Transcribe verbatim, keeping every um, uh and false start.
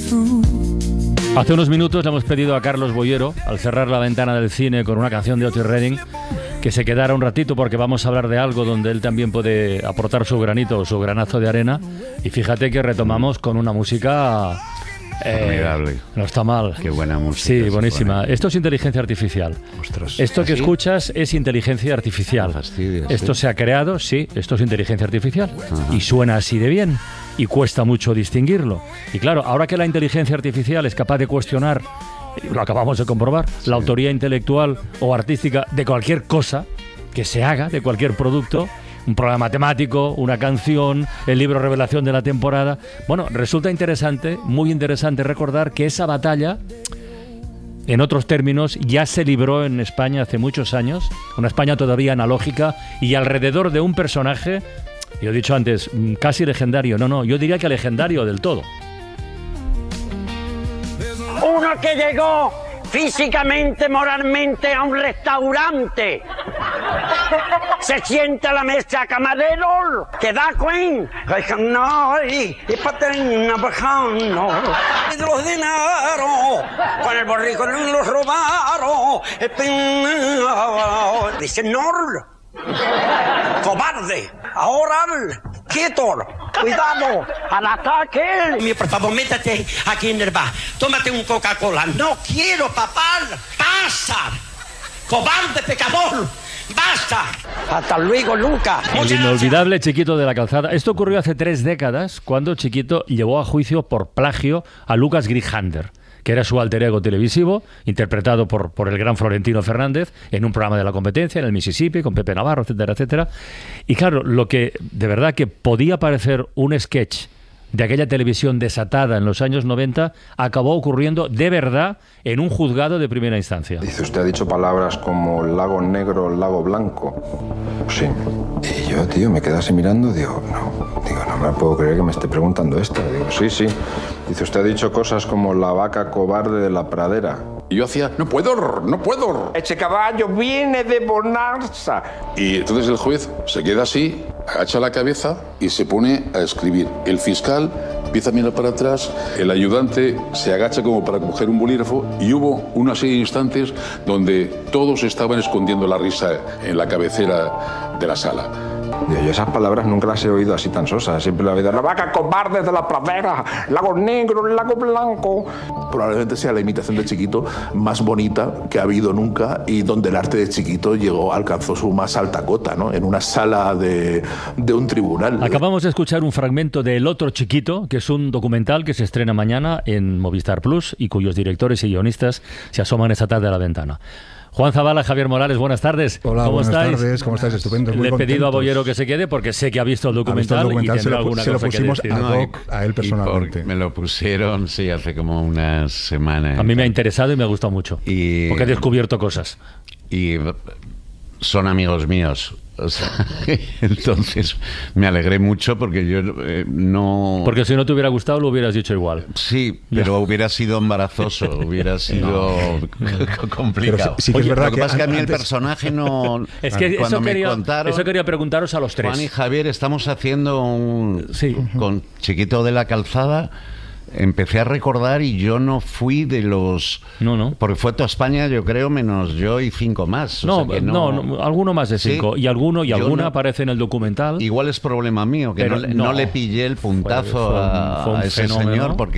Hace unos minutos le hemos pedido a Carlos Boyero, al cerrar la ventana del cine con una canción de Otis Redding, que se quedara un ratito porque vamos a hablar de algo donde él también puede aportar su granito o su granazo de arena. Y fíjate que retomamos con una música... Formidable. Eh, no está mal. Qué buena música. Sí, buenísima. Esto es inteligencia artificial. Ostras. Esto que ¿Así? escuchas es inteligencia artificial. No fastidies, Esto ¿sí? se ha creado, sí, esto es inteligencia artificial. Ajá. Y suena así de bien. Y cuesta mucho distinguirlo. Y claro, ahora que la inteligencia artificial es capaz de cuestionar, lo acabamos de comprobar, Sí. la autoría intelectual o artística de cualquier cosa que se haga, de cualquier producto, un programa matemático, una canción, el libro revelación de la temporada. Bueno, resulta interesante, muy interesante recordar que esa batalla, en otros términos, ya se libró en España hace muchos años, una España todavía analógica y alrededor de un personaje, yo he dicho antes, casi legendario, no, no, yo diría que legendario del todo. Uno que llegó físicamente, moralmente a un restaurante. Se sienta a la mesa camarero, que da cuen. No, y patrina bajando. Y los dineros, con el borrico los robaron. Dice, no, cobarde, ahora quieto, cuidado, al ataque. Mi, por favor, métate aquí en el bar, tómate un Coca-Cola. No quiero, papá, pasa, cobarde, pecador. ¡Basta! ¡Hasta luego, Luca! El inolvidable Chiquito de la Calzada. Esto ocurrió hace tres décadas, cuando Chiquito llevó a juicio por plagio a Lucas Grijander, que era su alter ego televisivo, interpretado por, por el gran Florentino Fernández, en un programa de La Competencia, en el Mississippi, con Pepe Navarro, etcétera, etcétera. Y claro, lo que de verdad que podía parecer un sketch de aquella televisión desatada en los años noventa, acabó ocurriendo de verdad en un juzgado de primera instancia. Dice, usted ha dicho palabras como lago negro, lago blanco. Sí. Y yo, tío, me quedé así mirando, digo, no, digo, no me puedo creer que me esté preguntando esto. Digo, sí, sí. Dice, usted ha dicho cosas como la vaca cobarde de la pradera. Y yo hacía, no puedo, no puedo. Ese caballo viene de Bonanza. Y entonces el juez se queda así, agacha la cabeza y se pone a escribir. El fiscal empieza a mirar para atrás, el ayudante se agacha como para coger un bolígrafo y hubo una serie de instantes donde todos estaban escondiendo la risa en la cabecera de la sala. Digo, yo esas palabras nunca las he oído así tan sosas. Siempre la vida, La vaca cobarde de la pradera, lago negro, lago blanco. Probablemente sea la imitación de Chiquito más bonita que ha habido nunca y donde el arte de Chiquito llegó, alcanzó su más alta cota, ¿no? En una sala de, de un tribunal. Acabamos de escuchar un fragmento de El otro Chiquito, que es un documental que se estrena mañana en Movistar Plus y cuyos directores y guionistas se asoman esta tarde a la ventana. Juan Zabala, Javier Morales, buenas tardes. Hola, ¿Cómo buenas estáis? tardes, ¿cómo estáis? Estupendo. Le he pedido a Boyero que se quede porque sé que ha visto el documental, el documental y se tendrá lo, alguna se lo cosa que pusimos decir. ad No, hoc a él personalmente. Y por- me lo pusieron, sí, hace como unas semanas. A mí me ha interesado y me ha gustado mucho, Y- porque he descubierto cosas. Y son amigos míos. O sea, entonces me alegré mucho porque yo eh, no... Porque si no te hubiera gustado lo hubieras dicho igual. Sí, pero hubiera sido embarazoso, hubiera sido complicado. Pero sí- sí que es Oye, verdad lo que que pasa es que a mí el antes- personaje no... Es que Cuando eso me quería, contaron, eso quería preguntaros a los tres. Juan y Javier, estamos haciendo un... Sí. Con Chiquito de la Calzada. Empecé a recordar y yo no fui de los... No, no. Porque fue toda España, yo creo, menos yo y cinco más. O No, sea que no, no, alguno más de Sí. cinco. Y alguno y Yo alguna no- aparece en el documental. Igual es problema mío, que Pero no, le- no. no le pillé el puntazo Fue un- a, fue un a ese fenómeno. señor, porque